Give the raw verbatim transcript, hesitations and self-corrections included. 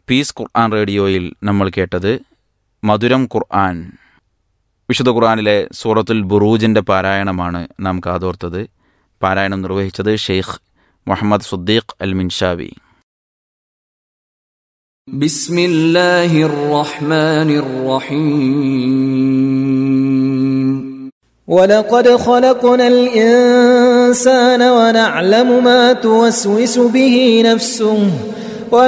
Piece ഖുർആൻ റേഡിയോയിൽ നമ്മൾ കേട്ടത് മധുരം ഖുർആൻ. വിശുദ്ധ ഖുർആനിലെ സൂറത്തുൽ ബുറൂജിൻ്റെ പാരായണമാണ് നാം കാതോർത്തത്. പാരായണം നിർവഹിച്ചത് ഷെയ്ഖ് മുഹമ്മദ് സുദ്ദീഖ് അൽ മിൻഷാവി. ബിസ്മില്ലാഹിർ റഹ്മാനിർ റഹീം. വലഖദ് ഖലഖനൽ ഇൻസാന വനഅലമു മാ തുവസ്വിസു ബിഹി നഫ്സുഹു